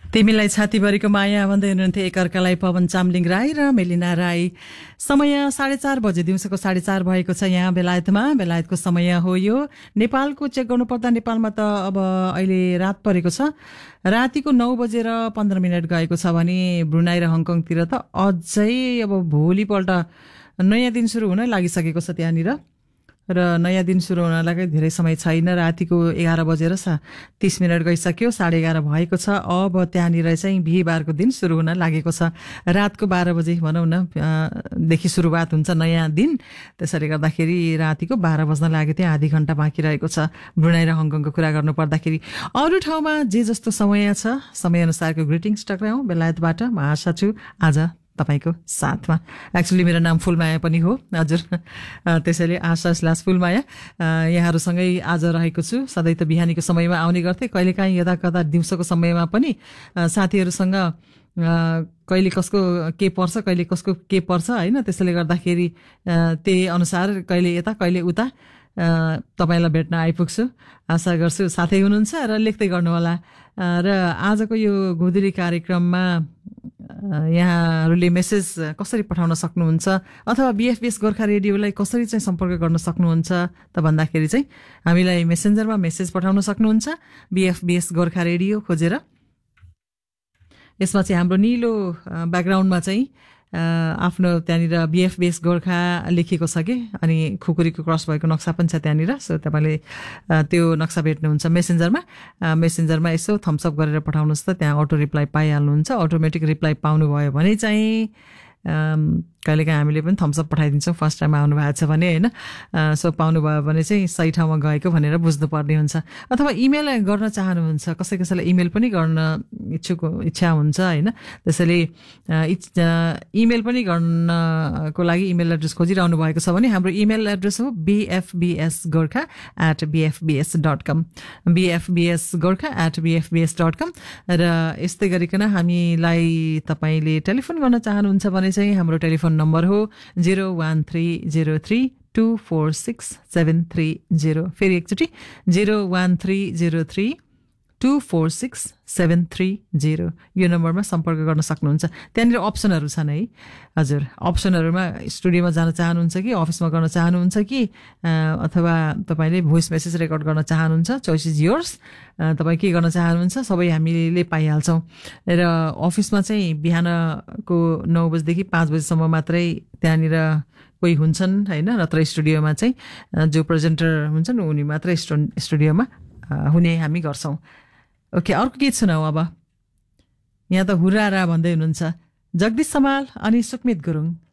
तिमीलाई छातीभरिको माया भन्दै हुनुहुन्थ्यो एकअर्कालाई पवन चामलिङ राई र मेलिना राई। समय 4:30 बजे, दिउँसोको 4:30 भएको छ यहाँ बेलायतमा। बेलायतको समय हो यो। नेपालको चेक गर्नुपर्दा नेपालमा त अब अहिले रात परेको छ। रातिको 9:15 गएको छ भने ब्रुनाई र हङकङतिर त अझै अब भोलिपल्ट नयाँ दिन सुरु हुन लागिसकेको छ त्यहाँनिर। र नयाँ दिन सुरु हुनलाई धेरै समय छैन। रातिको 11:30 गइसक्यो, 11:30 भएको छ। अब त्यहाँनिर चाहिँ बिहिबारको दिन सुरु हुन लागेको छ। रातको 12 बजे भनौँ न देखि सुरुवात हुन्छ नयाँ दिन। त्यसैले गर्दाखेरि रातिको 12 बज्न लाग्यो, त्यहाँ आधी घण्टा बाँकी रहेको छ। ब्रुनाई र हङकङको कुरा गर्नु पर्दाखेरि अरू ठाउँमा जे जस्तो समय छ, समयअनुसारको ग्रिटिङ्स टक्राउँ बेलायतबाट। म आशा छु आज तपाईको साथमा। एक्चुअली मेरो नाम फुलमाया पनि हो हजुर, त्यसैले आशा स्ल्यास फुलमाया यहाँहरूसँगै आज रहेको छु। सधैँ त बिहानीको समयमा आउने गर्थे, कहिलेकाहीँ यता कता दिउँसोको समयमा पनि साथीहरूसँग कहिले कसको के पर्छ कहिले कसको के पर्छ होइन। त्यसैले गर्दाखेरि त्यही अनुसार कहिले यता कहिले उता तपाईँलाई भेट्न आइपुग्छु। आशा गर्छु साथै हुनुहुन्छ र लेख्दै गर्नुहोला। र आजको यो गोधुली कार्यक्रममा यहाँहरूले मेसेज कसरी पठाउन सक्नुहुन्छ अथवा बिएफबिएस गोर्खा रेडियोलाई कसरी चाहिँ सम्पर्क गर्न सक्नुहुन्छ त भन्दाखेरि चाहिँ हामीलाई मेसेन्जरमा मेसेज पठाउन सक्नुहुन्छ बिएफबिएस गोर्खा रेडियो खोजेर। यसमा चाहिँ हाम्रो निलो ब्याकग्राउन्डमा चाहिँ आफ्नो त्यहाँनिर बिएफबिएस गोर्खा लेखिएको छ कि, अनि खुकुरीको क्रस भएको नक्सा पनि छ त्यहाँनिर। सो तपाईँले त्यो नक्सा भेट्नुहुन्छ मेसेन्जरमा। मेसेन्जरमा यसो थम्सअप गरेर पठाउनुहोस् त, त्यहाँ अटो रिप्लाई पाइहाल्नुहुन्छ। अटोमेटिक रिप्लाई पाउनुभयो भने चाहिँ कहिलेकाहीँ हामीले पनि थम्सअप पठाइदिन्छौँ फर्स्ट टाइम आउनु भएको छ भने होइन। सो पाउनुभयो भने चाहिँ सही ठाउँमा गएको भनेर बुझ्नुपर्ने हुन्छ। अथवा इमेल गर्न चाहनुहुन्छ, कसै कसैलाई इमेल पनि गर्न इच्छा हुन्छ होइन। त्यसैले इमेल पनि गर्नको लागि इमेल एड्रेस खोजिरहनु भएको छ भने हाम्रो इमेल एड्रेस हो bfbsgorkha@bfbs.com bfbsgorkha@bfbs.com। र यस्तै गरिकन हामीलाई तपाईँले टेलिफोन गर्न चाहनुहुन्छ भने चाहिँ हाम्रो टेलिफोन नम्बर हो 01303246730। फेरि एकचोटि 01303246730 यो नम्बरमा सम्पर्क गर्न सक्नुहुन्छ। त्यहाँनिर अप्सनहरू छन् है हजुर। अप्सनहरूमा स्टुडियोमा जान चाहनुहुन्छ कि अफिसमा गर्न चाहनुहुन्छ कि अथवा तपाईँले भोइस मेसेज रेकर्ड गर्न चाहनुहुन्छ, चोइस इज योर्स। तपाईँ के गर्न चाहनुहुन्छ सबै हामीले पाइहाल्छौँ। र अफिसमा चाहिँ बिहानको 9 बजेदेखि 5 बजीसम्म मात्रै त्यहाँनिर कोही हुन्छन् होइन, नत्र स्टुडियोमा चाहिँ जो प्रेजेन्टर हुन्छन् उनी मात्रै स्टुडियोमा हुने हामी गर्छौँ। ओके, अर्को गीत सुनाऊ अब। यहाँ त हुर्रा भन्दै हुनुहुन्छ जगदीश समाल अनि सुकमित गुरुङ।